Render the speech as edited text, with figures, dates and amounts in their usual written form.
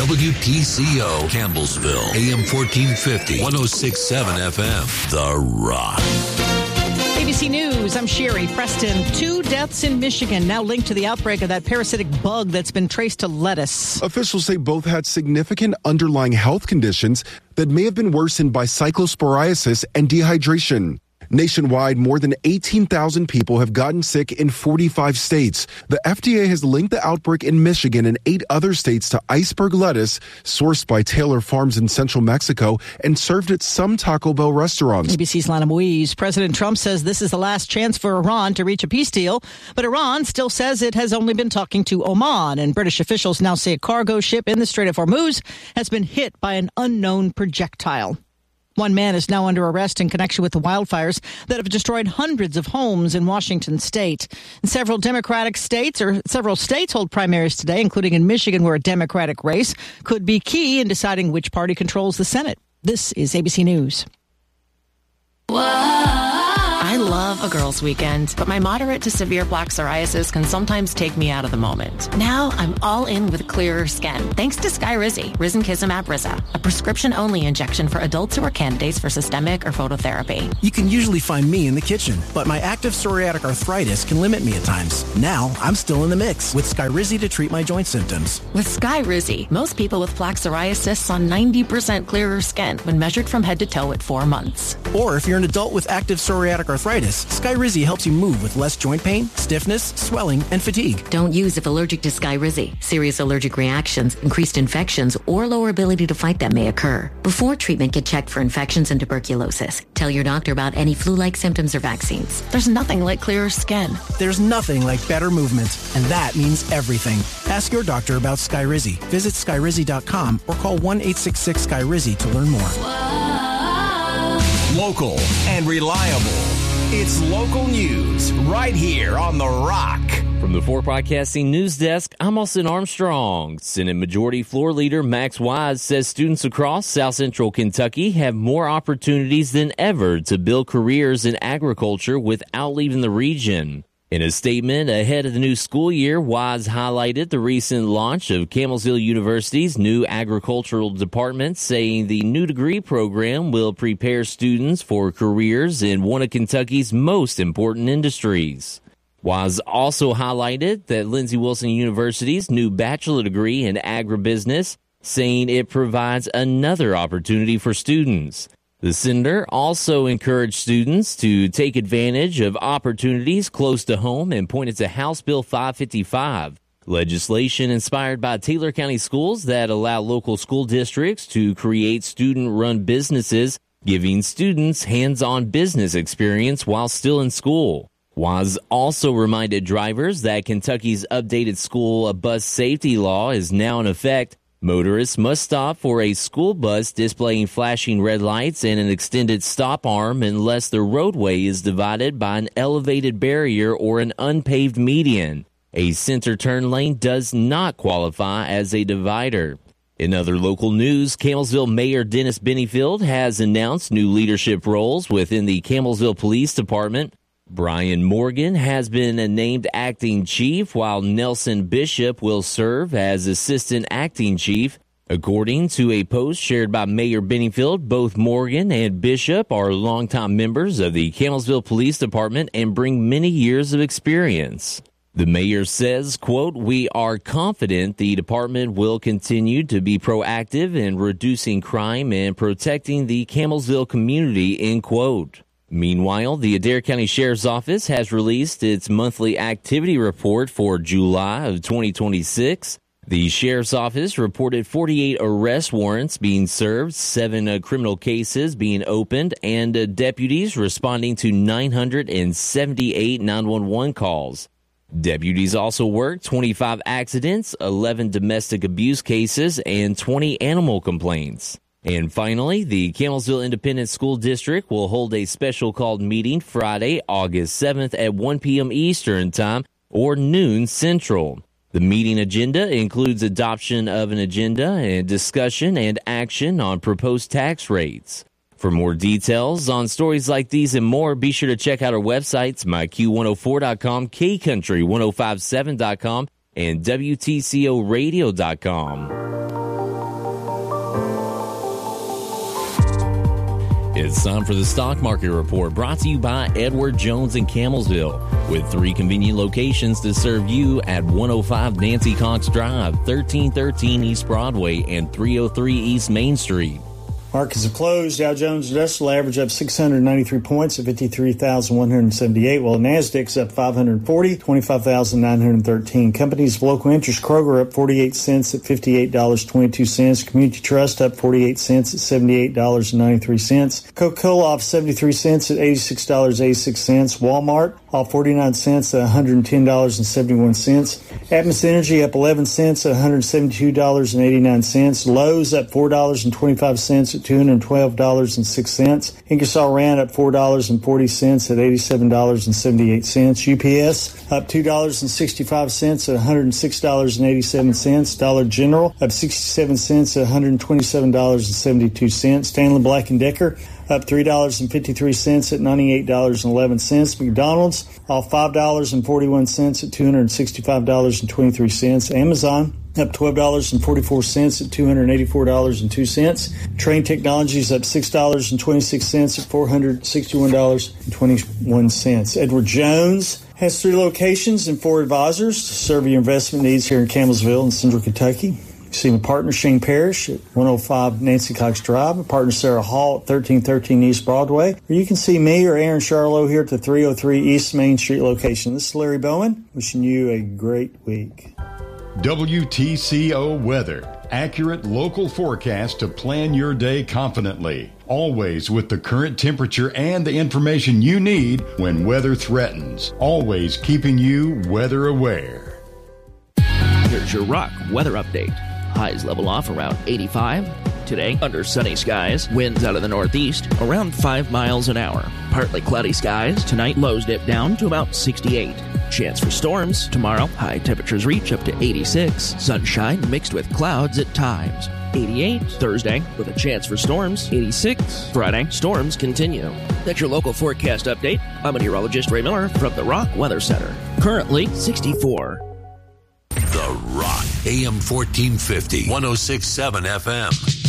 WTCO, Campbellsville, AM 1450, 106.7 FM, The Rock. ABC News, I'm Sherry Preston. 2 deaths in Michigan now linked to the outbreak of that parasitic bug that's been traced to lettuce. Officials say both had significant underlying health conditions that may have been worsened by cyclosporiasis and dehydration. Nationwide, more than 18,000 people have gotten sick in 45 states. The FDA has linked the outbreak in Michigan and 8 other states to iceberg lettuce, sourced by Taylor Farms in central Mexico and served at some Taco Bell restaurants. ABC's Lana Moise. President Trump says this is the last chance for Iran to reach a peace deal, but Iran still says it has only been talking to Oman, and British officials now say a cargo ship in the Strait of Hormuz has been hit by an unknown projectile. 1 man is now under arrest in connection with the wildfires that have destroyed hundreds of homes in Washington state. And several states hold primaries today, including in Michigan, where a Democratic race could be key in deciding which party controls the Senate. This is ABC News. I love a girls' weekend, but my moderate to severe plaque psoriasis can sometimes take me out of the moment. Now I'm all in with clearer skin, thanks to Skyrizi, Risankizumab Riza, a prescription-only injection for adults who are candidates for systemic or phototherapy. You can usually find me in the kitchen, but my active psoriatic arthritis can limit me at times. Now I'm still in the mix with Skyrizi to treat my joint symptoms. With Skyrizi, most people with plaque psoriasis saw 90% clearer skin when measured from head to toe at 4 months. Or if you're an adult with active psoriatic arthritis, Skyrizi helps you move with less joint pain, stiffness, swelling, and fatigue. Don't use if allergic to Skyrizi. Serious allergic reactions, increased infections, or lower ability to fight them may occur. Before treatment, get checked for infections and tuberculosis. Tell your doctor about any flu-like symptoms or vaccines. There's nothing like clearer skin. There's nothing like better movement, and that means everything. Ask your doctor about Skyrizi. Visit Skyrizi.com or call 1-866-SKYRIZI to learn more. Local and reliable. It's local news right here on The Rock. From the 4 Podcasting News Desk, I'm Austin Armstrong. Senate Majority Floor Leader Max Wise says students across South Central Kentucky have more opportunities than ever to build careers in agriculture without leaving the region. In a statement ahead of the new school year, Wise highlighted the recent launch of Campbellsville University's new agricultural department, saying the new degree program will prepare students for careers in one of Kentucky's most important industries. Wise also highlighted that Lindsey Wilson University's new bachelor degree in agribusiness, saying it provides another opportunity for students. The senator also encouraged students to take advantage of opportunities close to home and pointed to House Bill 555, legislation inspired by Taylor County schools that allow local school districts to create student-run businesses, giving students hands-on business experience while still in school. Wise also reminded drivers that Kentucky's updated school bus safety law is now in effect. Motorists must stop for a school bus displaying flashing red lights and an extended stop arm unless the roadway is divided by an elevated barrier or an unpaved median. A center turn lane does not qualify as a divider. In other local news, Campbellsville Mayor Dennis Benefield has announced new leadership roles within the Campbellsville Police Department. Brian Morgan has been named acting chief, while Nelson Bishop will serve as assistant acting chief. According to a post shared by Mayor Benefield, both Morgan and Bishop are longtime members of the Campbellsville Police Department and bring many years of experience. The mayor says, quote, "We are confident the department will continue to be proactive in reducing crime and protecting the Campbellsville community," end quote. Meanwhile, the Adair County Sheriff's Office has released its monthly activity report for July of 2026. The Sheriff's Office reported 48 arrest warrants being served, 7 criminal cases being opened, and deputies responding to 978 911 calls. Deputies also worked 25 accidents, 11 domestic abuse cases, and 20 animal complaints. And finally, the Campbellsville Independent School District will hold a special called meeting Friday, August 7th at 1 p.m. Eastern Time or noon Central. The meeting agenda includes adoption of an agenda and discussion and action on proposed tax rates. For more details on stories like these and more, be sure to check out our websites, myq104.com, kcountry1057.com, and WTCOradio.com. It's time for the Stock Market Report, brought to you by Edward Jones in Campbellsville, with 3 convenient locations to serve you at 105 Nancy Cox Drive, 1313 East Broadway, and 303 East Main Street. Markets have closed. Dow Jones Industrial average up 693 points at 53,178, while Nasdaq's up 540, 25,913. Companies of local interest: Kroger up 48 cents at $58.22. Community Trust up 48 cents at $78.93. Coca-Cola off 73 cents at $86.86. Walmart off 49 cents at $110.71. Atmos Energy up 11 cents at $172.89. Lowe's up $4.25 at $212.06. Ingersoll Rand up $4.40 at $87.78. UPS up $2.65 at $106.87. Dollar General up 67 cents at $127.72. Stanley Black & Decker up $3.53 at $98.11. McDonald's off $5.41 at $265.23. Amazon up $12.44 at $284.02. Train Technologies up $6.26 at $461.21. Edward Jones has 3 locations and 4 advisors to serve your investment needs here in Campbellsville and Central Kentucky. See my partner Shane Parrish at 105 Nancy Cox Drive, my partner Sarah Hall at 1313 East Broadway, or you can see me or Aaron Charlo here at the 303 East Main Street location. This is Larry Bowman, wishing you a great week. WTCO Weather. Accurate local forecast to plan your day confidently. Always with the current temperature and the information you need when weather threatens. Always keeping you weather aware. Here's your Rock weather update. Highs level off around 85. Today, under sunny skies, winds out of the northeast, around 5 miles an hour. Partly cloudy skies. Tonight, lows dip down to about 68. Chance for storms. Tomorrow, high temperatures reach up to 86. Sunshine mixed with clouds at times. 88. Thursday, with a chance for storms. 86. Friday, storms continue. That's your local forecast update. I'm meteorologist Ray Miller from the Rock Weather Center. Currently, 64. The Rock, AM 1450, 106.7 FM.